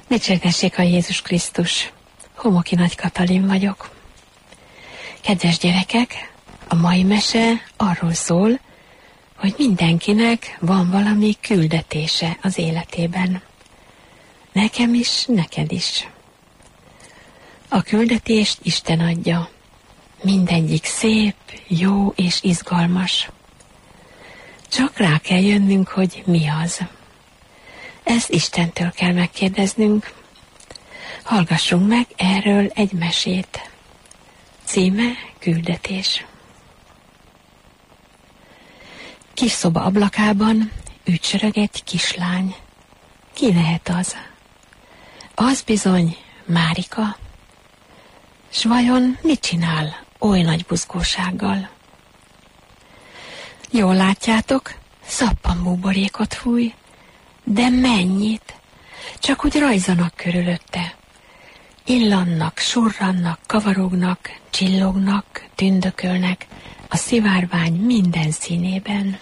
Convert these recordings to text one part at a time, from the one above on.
Dicsértessék a Jézus Krisztus! Homoki Nagy Katalin vagyok. Kedves gyerekek, a mai mese arról szól, hogy mindenkinek van valami küldetése az életében. Nekem is, neked is. A küldetést Isten adja. Mindegyik szép, jó és izgalmas. Csak rá kell jönnünk, hogy mi az. Ezt Istentől kell megkérdeznünk. Hallgassunk meg erről egy mesét. Címe Küldetés. Kis szoba ablakában ücsörög egy kislány. Ki lehet az? Az bizony Márika. S vajon mit csinál oly nagy buzgósággal? Jól látjátok, szappanbúborékot fúj, de mennyit? Csak úgy rajzanak körülötte. Illannak, surrannak, kavarognak, csillognak, tündökölnek a szivárvány minden színében.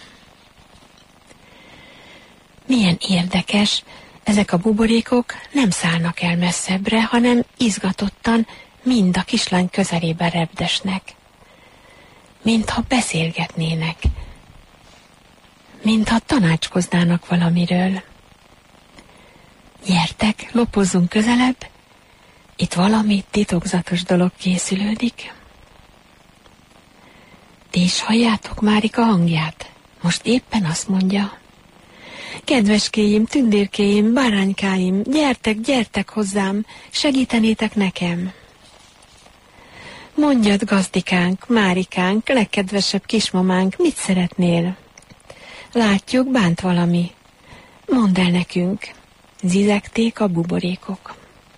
Milyen érdekes, ezek a buborékok nem szállnak el messzebbre, hanem izgatottan mind a kislány közelébe repdesnek. Mintha beszélgetnének, mintha tanácskoznának valamiről. Gyertek, lopozzunk közelebb, itt valami titokzatos dolog készülődik. Ti is halljátok Márika hangját? Most éppen azt mondja: kedveskéim, tündérkéim, báránykáim, gyertek, gyertek hozzám, segítenétek nekem. Mondjad, gazdikánk, Márikánk, legkedvesebb kismamánk, mit szeretnél? Látjuk, bánt valami. Mondd el nekünk. Zizegték a buborékok.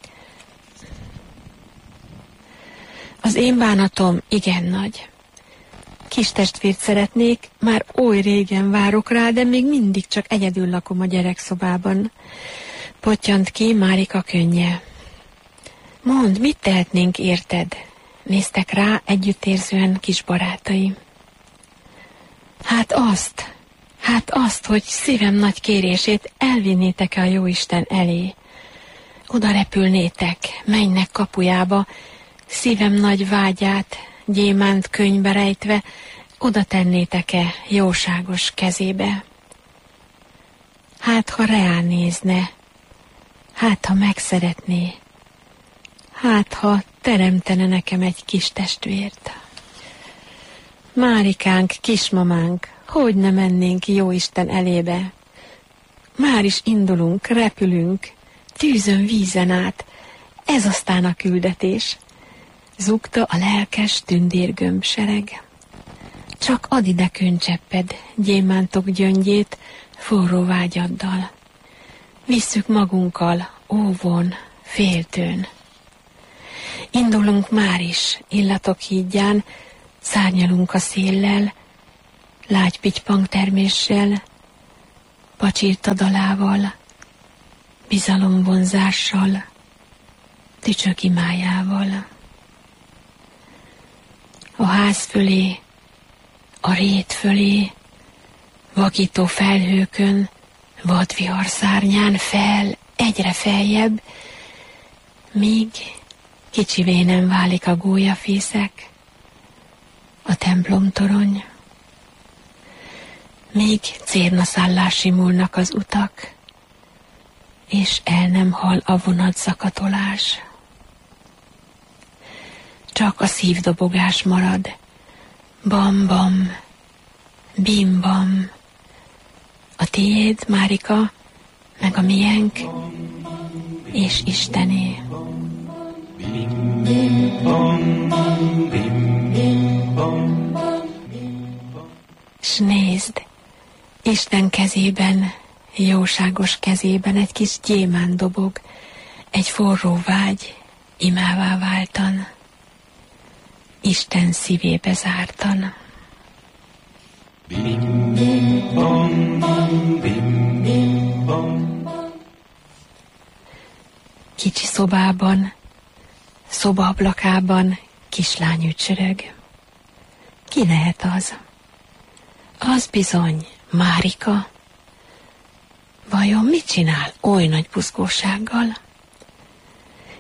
Az én bánatom igen nagy. Kis testvért szeretnék, már oly régen várok rá, de még mindig csak egyedül lakom a gyerekszobában. Pottyant ki Márika könnye. Mondd, mit tehetnénk érted? Néztek rá együttérzően kis barátai. Hát azt, hogy szívem nagy kérését elvinnétek-e a Jóisten elé. Oda repülnétek, mennynek kapujába, szívem nagy vágyát, gyémánt könyvbe rejtve, oda tennétek-e jóságos kezébe. Hát, ha ránézne, hát, ha megszeretné, hát, ha teremtene nekem egy kis testvért. Márikánk, kismamánk, hogy ne mennénk Jóisten elébe? Már is indulunk, repülünk, tűzön, vízen át, ez aztán a küldetés. Zúgta a lelkes tündérgömbsereg. Csak add ide könycsepped, gyémántok gyöngyét forró vágyaddal. Visszük magunkkal, óvon, féltőn. Indulunk már is, illatok hídján, szárnyalunk a széllel, lágy pittypang terméssel, pacsírta dalával, bizalomvonzással, tücsök imájával. A ház fölé, a rét fölé, vakító felhőkön, vadvihar szárnyán fel, egyre feljebb, míg kicsivé nem válik a gólyafészek, a templomtorony, míg cérnaszállás simulnak az utak, és el nem hal a vonatszakatolás. Csak a szívdobogás marad, bam-bam, bim-bam. A tiéd, Márika, meg a miénk, és Istené. S nézd, Isten kezében, jóságos kezében egy kis gyémánt dobog, egy forró vágy imává váltan, Isten szívébe zártan. Kicsi szobában, szobaablakában kislány ücsörög. Ki lehet az? Az bizony Márika. Vajon mit csinál oly nagy buzgósággal?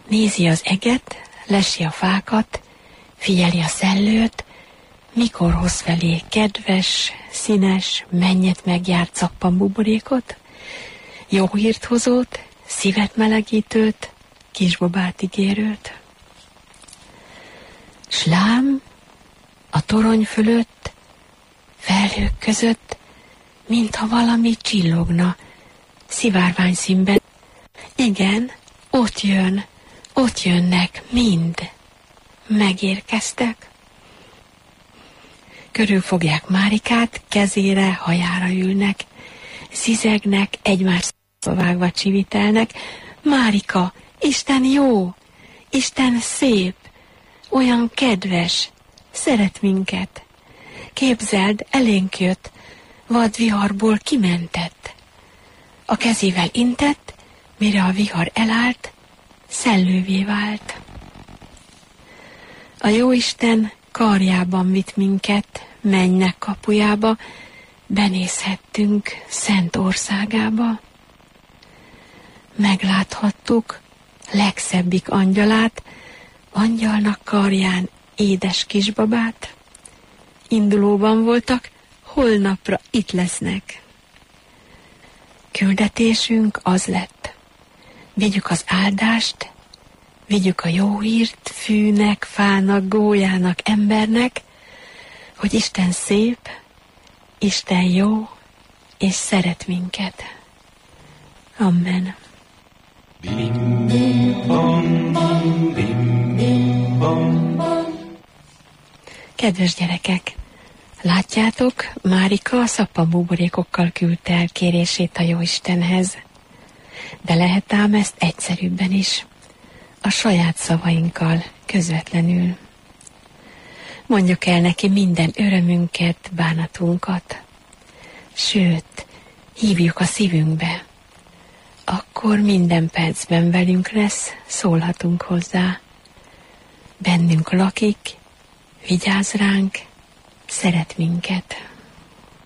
Nézi az eget, lesi a fákat, figyeli a szellőt, mikor hoz felé kedves, színes, mennyet megjárt szappanbuborékot, jó hírt hozót, szívet melegítőt, kisbabát ígérőt. S lám, a torony fölött, felhők között, mintha valami csillogna, szivárvány színben. Igen, ott jönnek, mind. Megérkeztek. Körülfogják Márikát, kezére, hajára ülnek, zizegnek, egymás vágva csivitelnek. Márika, Isten jó, Isten szép, olyan kedves, szeret minket. Képzeld, elénk jött, vad viharból kimentett. A kezével intett, mire a vihar elállt, szellővé vált. A jóisten karjában vitt minket, mennynek kapujába, benézhettünk szent országába. Megláthattuk legszebbik angyalát, angyalnak karján édes kisbabát. Indulóban voltak, holnapra itt lesznek. Küldetésünk az lett. Vigyük az áldást, vigyük a jó hírt fűnek, fának, gólyának, embernek, hogy Isten szép, Isten jó, és szeret minket. Amen. Bim, bim, bom, bim, bim, bom, bom. Kedves gyerekek, látjátok, Márika a szappanbuborékokkal küldte el kérését a Jóistenhez. De lehet ám ezt egyszerűbben is, a saját szavainkkal, közvetlenül. Mondjuk el neki minden örömünket, bánatunkat. Sőt, hívjuk a szívünkbe. Akkor minden percben velünk lesz, szólhatunk hozzá. Bennünk lakik, vigyáz ránk, szeret minket.